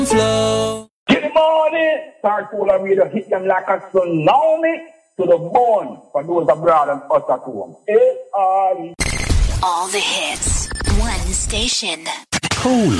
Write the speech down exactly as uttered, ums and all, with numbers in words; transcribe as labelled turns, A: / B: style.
A: Flow.
B: Good morning. Tarcola Radio hit them like a tsunami to the bone for those abroad and us at home.
C: All the hits, one station.
D: Cola.